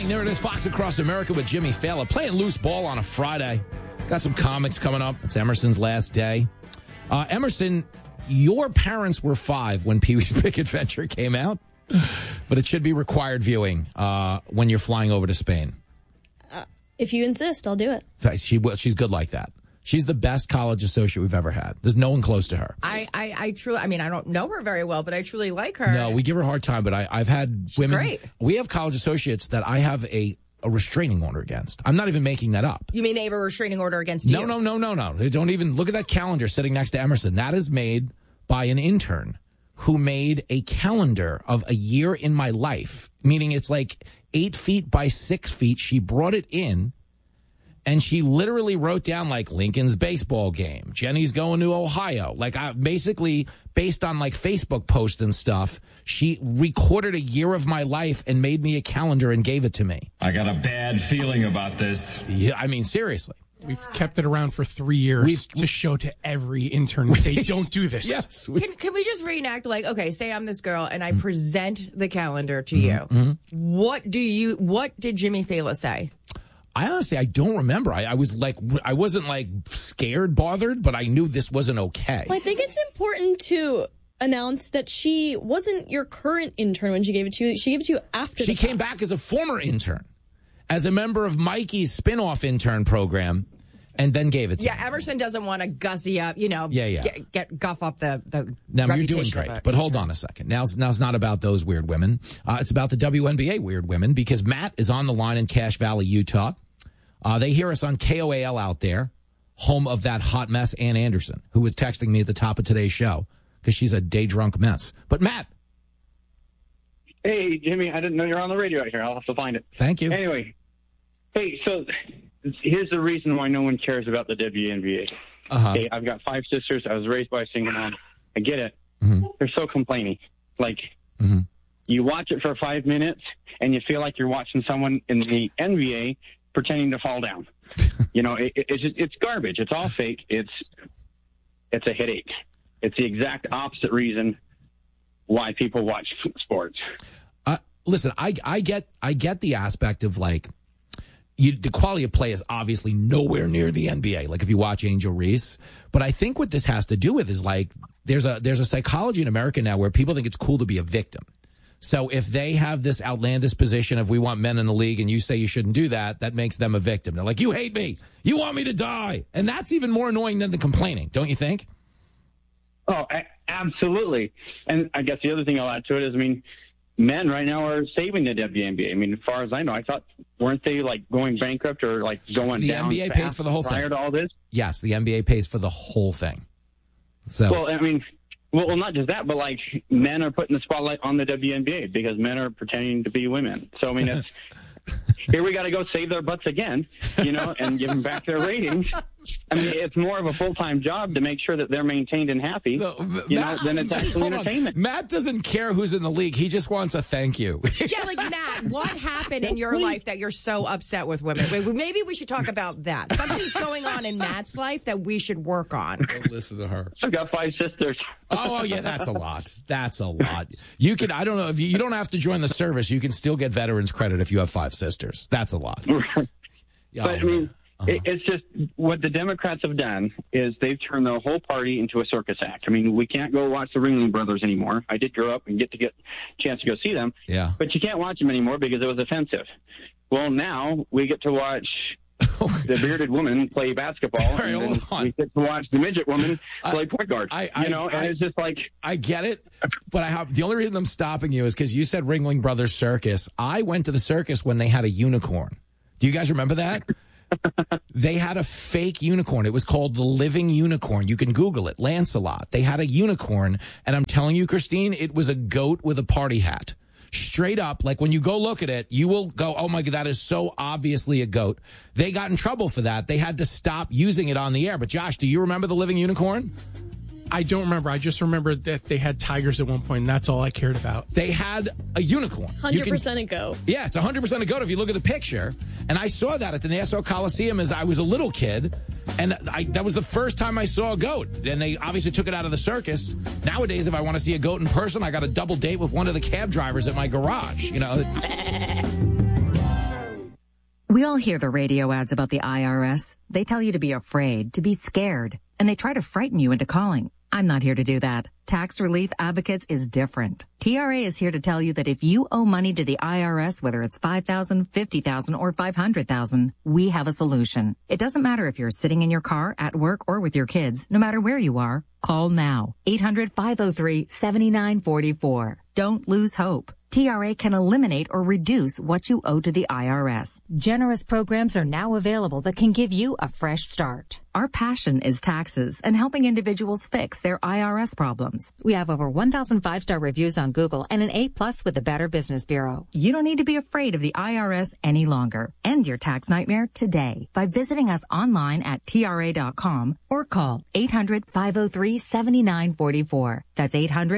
morning. There it is, Fox Across America with Jimmy Fallon. Playing loose ball on a Friday. Got some comics coming up. It's Emerson's last day. Emerson, your parents were 5 when Pee-wee's Big Adventure came out, but it should be required viewing when you're flying over to Spain. If you insist, I'll do it. She's good like that. She's the best college associate we've ever had. There's no one close to her. I truly, I mean, I don't know her very well, but I truly like her. No, we give her a hard time, but I've had women. Great. We have college associates that I have a restraining order against. I'm not even making that up. You mean they have a restraining order against you? No. They don't even look at that calendar sitting next to Emerson. That is made by an intern who made a calendar of a year in my life, meaning it's like 8 feet by 6 feet. She brought it in. And she literally wrote down, like, Lincoln's baseball game. Jenny's going to Ohio. Like, basically, based on, like, Facebook posts and stuff, she recorded a year of my life and made me a calendar and gave it to me. I got a bad feeling about this. Yeah, I mean, seriously. We've kept it around for 3 years to show to every intern and say, don't do this. Yes. Can we just reenact, like, okay, say I'm this girl and I present the calendar to you. Mm-hmm. What did Jimmy Fallon say? I don't remember. I wasn't like scared, bothered, but I knew this wasn't okay. Well, I think it's important to announce that she wasn't your current intern when she gave it to you. She gave it to you after She came back as a former intern, as a member of Mikey's spin-off intern program, and then gave it to me. Yeah, Emerson doesn't want to gussy up, guff up the Now, you're doing reputation great, but hold on a second. Now it's not about those weird women. It's about the WNBA weird women, because Matt is on the line in Cache Valley, Utah. They hear us on KOAL out there, home of that hot mess, Ann Anderson, who was texting me at the top of today's show because she's a day-drunk mess. But, Matt. Hey, Jimmy, I didn't know you were on the radio out here. I'll have to find it. Thank you. Anyway, hey, so here's the reason why no one cares about the WNBA. Hey, I've got 5 sisters. I was raised by a single mom. I get it. Mm-hmm. They're so complaining. Like, you watch it for 5 minutes, and you feel like you're watching someone in the NBA pretending to fall down. It's garbage. It's all fake. It's a headache. It's the exact opposite reason why people watch sports. Listen, I get the aspect of, like, the quality of play is obviously nowhere near the NBA. Like, if you watch Angel Reese, but I think what this has to do with is, like, there's a psychology in America now where people think it's cool to be a victim. So if they have this outlandish position of we want men in the league and you say you shouldn't do that, that makes them a victim. They're like, you hate me. You want me to die. And that's even more annoying than the complaining, don't you think? Oh, absolutely. And I guess the other thing I'll add to it is, I mean, men right now are saving the WNBA. I mean, as far as I know, I thought, weren't they, like, going bankrupt or, like, going down the NBA pays for the whole prior thing. To all this? Yes, the NBA pays for the whole thing. So, well, I mean, well, not just that, but, like, men are putting the spotlight on the WNBA because men are pretending to be women. So, I mean, it's here we got to go save their butts again, and give them back their ratings. I mean, it's more of a full-time job to make sure that they're maintained and happy, than it's actually entertainment. Matt doesn't care who's in the league. He just wants a thank you. Yeah, like, Matt, what happened in your life that you're so upset with women? Maybe we should talk about that. Something's going on in Matt's life that we should work on. Don't listen to her. I've got 5 sisters. Oh, yeah, that's a lot. That's a lot. You can, I don't know, if you don't have to join the service. You can still get veterans credit if you have 5 sisters. That's a lot. But, I mean, it's just what the Democrats have done is they've turned the whole party into a circus act. I mean, we can't go watch the Ringling Brothers anymore. I did grow up and get a chance to go see them. Yeah. But you can't watch them anymore because it was offensive. Well, now we get to watch the bearded woman play basketball, and then we get to watch the midget woman play point guard. And it's just like, I get it, but the only reason I'm stopping you is because you said Ringling Brothers Circus. I went to the circus when they had a unicorn. Do you guys remember that? They had a fake unicorn. It was called the Living Unicorn. You can Google it, Lancelot. They had a unicorn, and I'm telling you, Christine, it was a goat with a party hat. Straight up, like when you go look at it, you will go, oh my God, that is so obviously a goat. They got in trouble for that. They had to stop using it on the air. But Josh, do you remember the Living Unicorn? I don't remember. I just remember that they had tigers at one point, and that's all I cared about. They had a unicorn. 100% a goat. Yeah, it's 100% a goat if you look at the picture. And I saw that at the Nassau Coliseum as I was a little kid, and that was the first time I saw a goat. And they obviously took it out of the circus. Nowadays, if I want to see a goat in person, I got a double date with one of the cab drivers at my garage, We all hear the radio ads about the IRS. They tell you to be afraid, to be scared, and they try to frighten you into calling. I'm not here to do that. Tax Relief Advocates is different. TRA is here to tell you that if you owe money to the IRS, whether it's $5,000, $50,000, or $500,000, we have a solution. It doesn't matter if you're sitting in your car, at work, or with your kids. No matter where you are, call now. 800-503-7944. Don't lose hope. TRA can eliminate or reduce what you owe to the IRS. Generous programs are now available that can give you a fresh start. Our passion is taxes and helping individuals fix their IRS problems. We have over 1,000 5-star reviews on Google and an A+ with the Better Business Bureau. You don't need to be afraid of the IRS any longer. End your tax nightmare today by visiting us online at TRA.com or call 800-503-7944. That's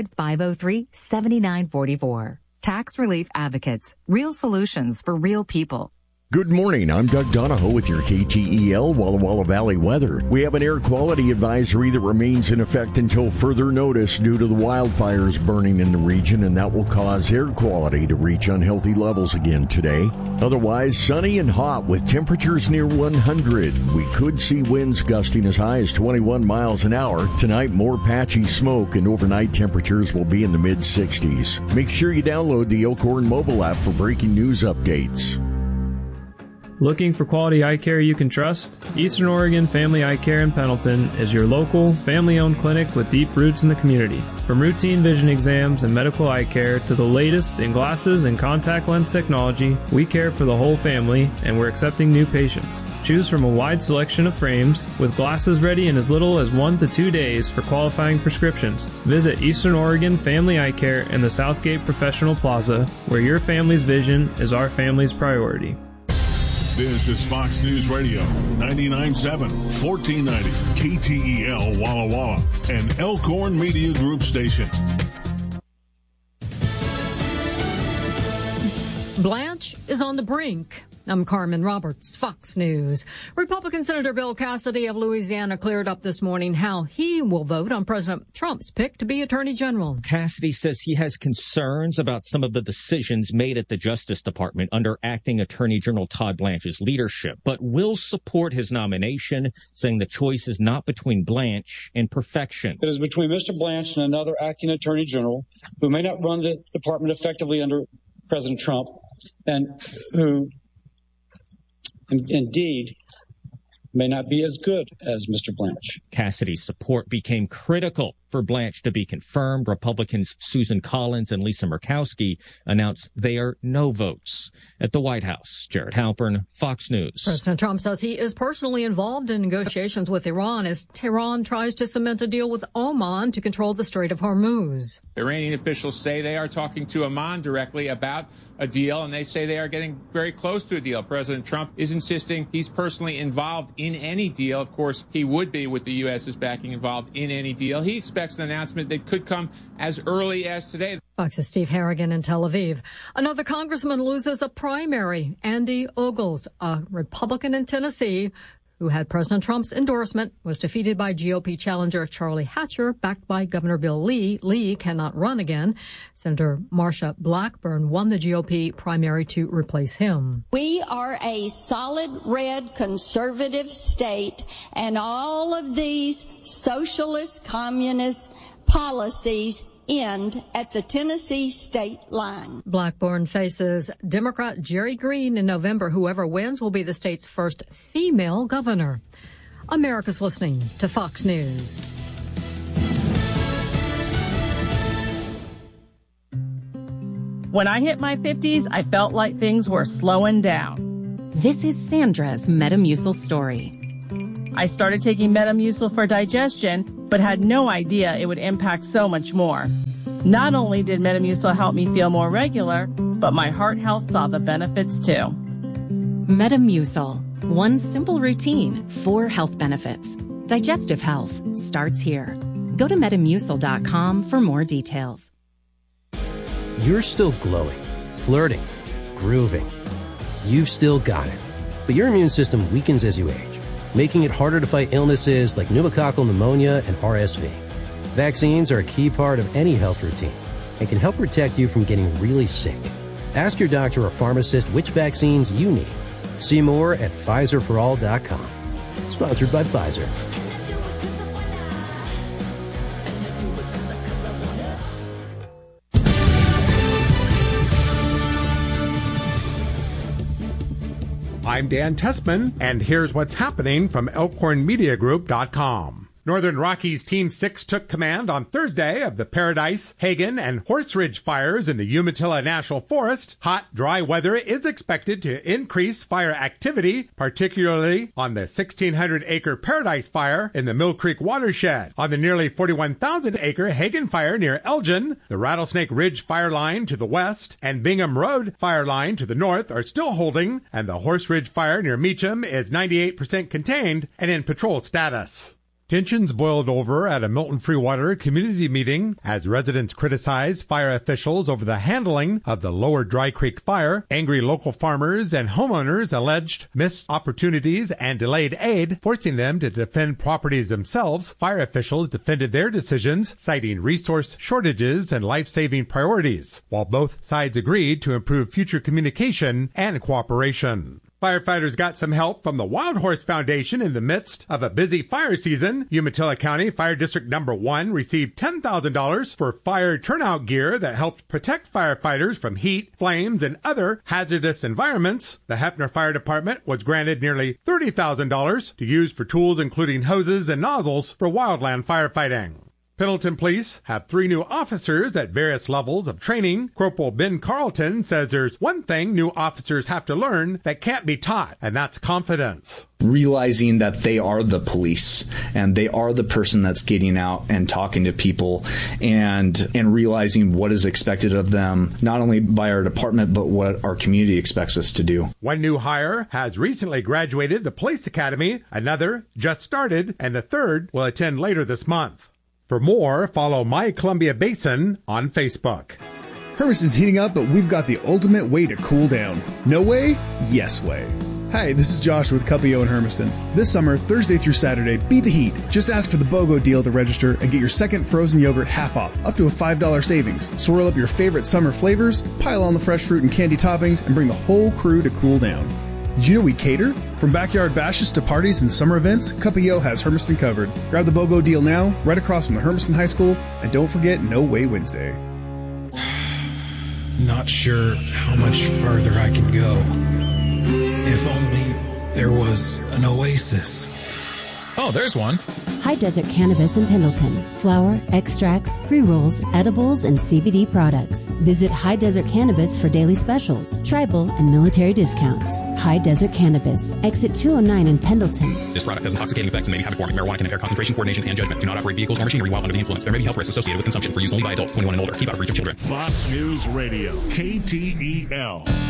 800-503-7944. Tax Relief Advocates. Real solutions for real people. Good morning. I'm Doug Donahoe with your KTEL Walla Walla Valley weather. We have an air quality advisory that remains in effect until further notice due to the wildfires burning in the region, and that will cause air quality to reach unhealthy levels again today. Otherwise, sunny and hot with temperatures near 100. We could see winds gusting as high as 21 miles an hour. Tonight, more patchy smoke, and overnight temperatures will be in the mid-60s. Make sure you download the Elkhorn mobile app for breaking news updates. Looking for quality eye care you can trust? Eastern Oregon Family Eye Care in Pendleton is your local, family-owned clinic with deep roots in the community. From routine vision exams and medical eye care to the latest in glasses and contact lens technology, we care for the whole family, and we're accepting new patients. Choose from a wide selection of frames, with glasses ready in as little as 1 to 2 days for qualifying prescriptions. Visit Eastern Oregon Family Eye Care in the Southgate Professional Plaza, where your family's vision is our family's priority. This is Fox News Radio, 99.7, 1490, KTEL Walla Walla, an Elkhorn Media Group station. Blanche is on the brink. I'm Carmen Roberts, Fox News. Republican Senator Bill Cassidy of Louisiana cleared up this morning how he will vote on President Trump's pick to be Attorney General. Cassidy says he has concerns about some of the decisions made at the Justice Department under acting Attorney General Todd Blanche's leadership, but will support his nomination, saying the choice is not between Blanche and perfection. It is between Mr. Blanche and another acting Attorney General who may not run the department effectively under President Trump and who indeed may not be as good as Mr. Blanche. Cassidy's support became critical for Blanche to be confirmed. Republicans Susan Collins and Lisa Murkowski announced they are no votes. At the White House, Jared Halpern, Fox News. President Trump says he is personally involved in negotiations with Iran as Tehran tries to cement a deal with Oman to control the Strait of Hormuz. Iranian officials say they are talking to Oman directly about a deal, and they say they are getting very close to a deal. President Trump is insisting he's personally involved in any deal. Of course, he would be, with the U.S.'s backing, involved in any deal. He expects an announcement that could come as early as today. Fox's Steve Harrigan in Tel Aviv. Another congressman loses a primary. Andy Ogles, a Republican in Tennessee, who had President Trump's endorsement, was defeated by GOP challenger Charlie Hatcher, backed by Governor Bill Lee. Lee cannot run again. Senator Marsha Blackburn won the GOP primary to replace him. We are a solid red conservative state, and all of these socialist communist policies end at the Tennessee state line. Blackburn faces Democrat Jerry Green in November. Whoever wins will be the state's first female governor. America's listening to Fox News. When I hit my 50s, I felt like things were slowing down. This is Sandra's Metamucil story. I started taking Metamucil for digestion, but had no idea it would impact so much more. Not only did Metamucil help me feel more regular, but my heart health saw the benefits too. Metamucil. One simple routine, 4 health benefits. Digestive health starts here. Go to Metamucil.com for more details. You're still glowing, flirting, grooving. You've still got it. But your immune system weakens as you age, making it harder to fight illnesses like pneumococcal pneumonia and RSV. Vaccines are a key part of any health routine and can help protect you from getting really sick. Ask your doctor or pharmacist which vaccines you need See more at PfizerForAll.com. Sponsored by Pfizer. I'm Dan Tessman, and here's what's happening from ElkhornMediaGroup.com. Northern Rockies Team 6 took command on Thursday of the Paradise, Hagen, and Horse Ridge fires in the Umatilla National Forest. Hot, dry weather is expected to increase fire activity, particularly on the 1,600-acre Paradise fire in the Mill Creek watershed. On the nearly 41,000-acre Hagen fire near Elgin, the Rattlesnake Ridge fire line to the west and Bingham Road fire line to the north are still holding, and the Horse Ridge fire near Meacham is 98% contained and in patrol status. Tensions boiled over at a Milton Freewater community meeting as residents criticized fire officials over the handling of the Lower Dry Creek fire. Angry local farmers and homeowners alleged missed opportunities and delayed aid, forcing them to defend properties themselves. Fire officials defended their decisions, citing resource shortages and life-saving priorities, while both sides agreed to improve future communication and cooperation. Firefighters got some help from the Wild Horse Foundation in the midst of a busy fire season. Umatilla County Fire District Number 1 received $10,000 for fire turnout gear that helped protect firefighters from heat, flames, and other hazardous environments. The Hefner Fire Department was granted nearly $30,000 to use for tools including hoses and nozzles for wildland firefighting. Pendleton Police have 3 new officers at various levels of training. Corporal Ben Carlton says there's one thing new officers have to learn that can't be taught, and that's confidence. Realizing that they are the police and they are the person that's getting out and talking to people and realizing what is expected of them, not only by our department, but what our community expects us to do. One new hire has recently graduated the police academy, another just started, and the third will attend later this month. For more, follow My Columbia Basin on Facebook. Hermiston's heating up, but we've got the ultimate way to cool down. No way? Yes way. Hi, this is Josh with Cuppio in Hermiston. This summer, Thursday through Saturday, beat the heat. Just ask for the BOGO deal at the register and get your second frozen yogurt half off, up to a $5 savings. Swirl up your favorite summer flavors, pile on the fresh fruit and candy toppings, and bring the whole crew to cool down. Did you know we cater? From backyard bashes to parties and summer events, Cuppio has Hermiston covered. Grab the BOGO deal now, right across from the Hermiston High School, and don't forget No Way Wednesday. Not sure how much further I can go. If only there was an oasis. Oh, there's one. High Desert Cannabis in Pendleton. Flower, extracts, pre-rolls, edibles, and CBD products. Visit High Desert Cannabis for daily specials, tribal, and military discounts. High Desert Cannabis. Exit 209 in Pendleton. This product has intoxicating effects and may be habit-forming. Marijuana can impair concentration, coordination, and judgment. Do not operate vehicles or machinery while under the influence. There may be health risks associated with consumption. For use only by adults 21 and older. Keep out of reach of children. Fox News Radio, KTEL.